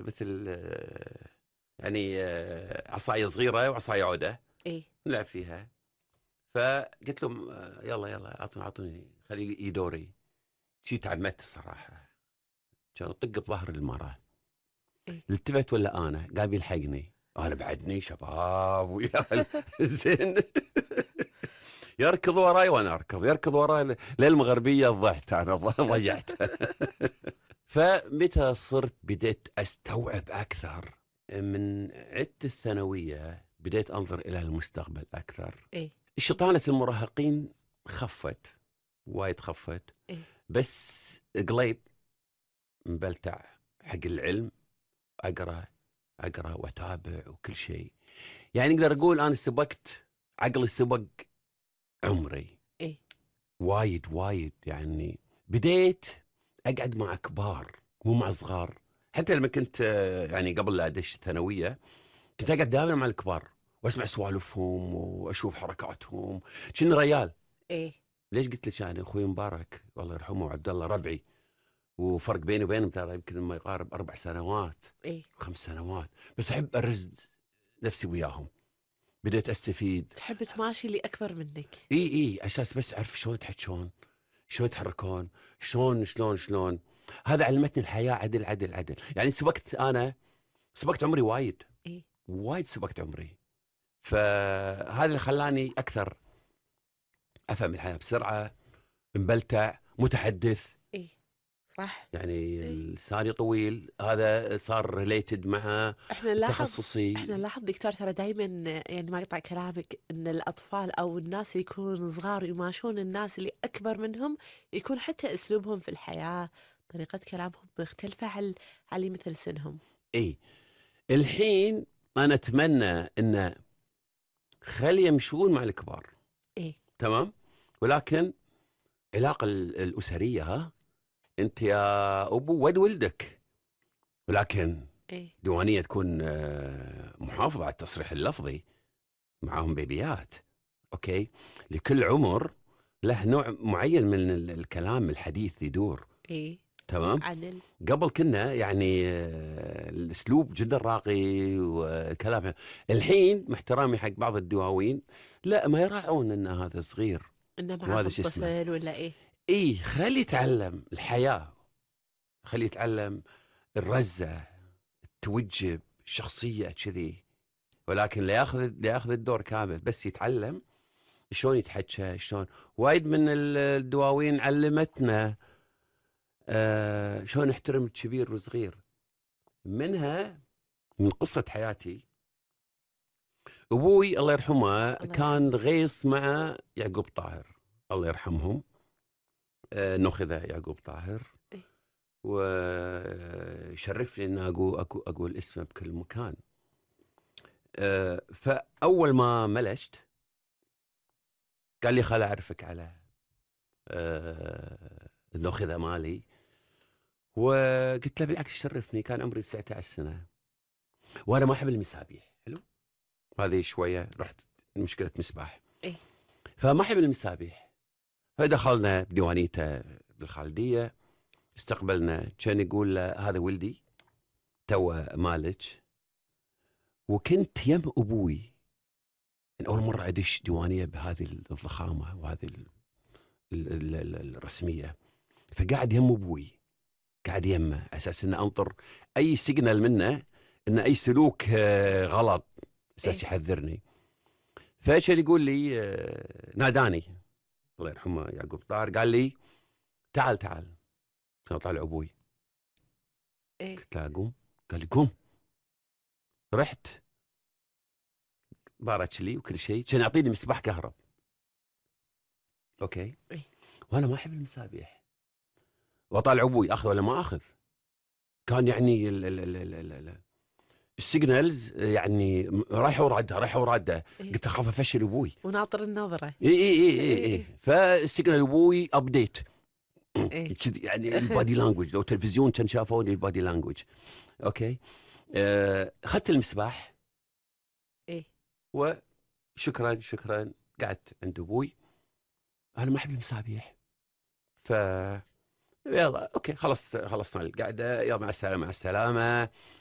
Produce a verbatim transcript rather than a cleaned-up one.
مثل يعني عصايه صغيره وعصايه عوده ايه نلعب فيها. فقلت لهم يلا يلا اعطوني اعطوني خلي يدوري. شي تعمدت الصراحه، كان اطق بظهر المراه. ايه التفت ولا انا قام بيلحقني، انا بعدني شباب ويا زين يركض وراي وانا اركض، يركض وراي للمغربيه ضحت انا ضيعت. فمتى صرت بديت استوعب اكثر من عدت الثانويه، بديت انظر الى المستقبل اكثر. ايه شطانه المراهقين خفت، وايد خفت. ايه بس قليب مبلتع حق العلم، اقرا اقرا واتابع وكل شيء. يعني اقدر اقول انا سبقت عقلي، سبق عمري ايه وايد وايد. يعني بديت اقعد مع كبار مو مع صغار. حتى لما كنت يعني قبل لا ادش الثانويه كنت اقعد دائما مع الكبار واسمع سوالفهم واشوف حركاتهم. شنو ريال. ايه ليش قلت لك انا اخوي مبارك الله يرحمه وعبد الله ربعي، وفرق بيني وبينهم ترى يمكن ما يقارب اربع سنوات ايه خمس سنوات، بس احب ارز نفسي وياهم. بديت استفيد. تحب تماشي اللي اكبر منك. اي اي اساس بس اعرف شلون يتحكون، شلون يتحركون، شلون شلون شلون. هذا علمتني الحياه عدل عدل عدل. يعني سبقت انا، سبقت عمري وايد ايه وايد سبقت عمري. فهذا اللي خلاني اكثر افهم الحياه بسرعه، مبلتع، متحدث. ايه صح. يعني ايه لساني طويل، هذا صار ريليتد مع احنا نلاحظ احنا تخصصي. نلاحظ دكتور ترى دايما، يعني ما اقطع كلامك، ان الاطفال او الناس اللي يكونوا صغار يماشون الناس اللي اكبر منهم، يكون حتى اسلوبهم في الحياة، طريقة كلامهم مختلفة عن عن اللي مثل سنهم. اي الحين انا اتمنى ان خلي يمشون مع الكبار، ايه تمام، ولكن علاقه ال- الاسريه، ها انت يا ابو ود ولدك، ولكن ايه ديوانيه تكون آه، محافظه على التصريح اللفظي. معاهم بيبيات، اوكي، لكل عمر له نوع معين من ال- الكلام الحديث يدور، ايه تمام. عن ال... قبل كنا يعني آه، الاسلوب جدا راقي والكلام. الحين مع احترامي حق بعض الدواوين، لا ما يراعون ان هذا صغير انه وهذا معاهم شو اسمه. طفل ولا ايه. اي خلي يتعلم الحياه، خلي يتعلم الرزه، التوجب، الشخصيه كذي. ولكن لا ياخذ لا ياخذ الدور كامل، بس يتعلم شلون يتحكى شلون. وايد من الدواوين علمتنا آه شلون نحترم الكبير والصغير. منها من قصة حياتي، أبوي الله يرحمه الله كان يرحمه. غيص مع يعقوب طاهر الله يرحمهم، آه نخذة يعقوب طاهر. ايه وشرفني أن أقول, أقول, أقول اسمه بكل مكان. آه فأول ما ملشت قال لي خل أعرفك على آه النخذة مالي. وقلت له بالعكس شرفني. كان عمري تسعة عشر سنة وأنا ما أحب المسابيح. حلو، هذه شوية رحت مشكلة مسباح، ايه فما أحب المسابيح. فدخلنا بديوانيته بالخالدية، استقبلنا، كان يقول له هذا ولدي تو مالك. وكنت يم أبوي من أول مرة أدش ديوانية بهذه الضخامة وهذه ال ال ال ال الرسمية. فقاعد يم أبوي، قاعد يمه أساس أن أنطر أي سيجنال منه، أن أي سلوك آه، غلط أساس ايه يحذرني. فايش يقول لي آه، ناداني الله يرحمه يعقوب طاهر، قال لي تعال تعال. كان طالع ابوي، ايه قلت له اقوم، قال لي قوم. رحت بارك لي وكل شيء، كان يعطيني مصباح كهرب، اوكي، ايه وانا ما احب المسابيح. واطالع ابوي اخذ ولا ما اخذ. كان يعني ال ال ال ال ال ال السيجنالز يعني رايحه ورده رايحه ورده. ايه قلت اخاف افشل ابوي. وناطر النظرة. اي اي اي اي, ايه إي. ايه فالسيجنال ابوي ابديت ايه كذي. يعني البادي لانجوج، لو تلفزيون كان شافوني البادي لانجوج، اوكي. آه، اخذت المسباح ايه وشكرا شكرا. قعدت عند ابوي، انا ما احب المسابيح. ف يلا اوكي خلصت خلصنا القعده، يلا مع السلامه مع السلامه.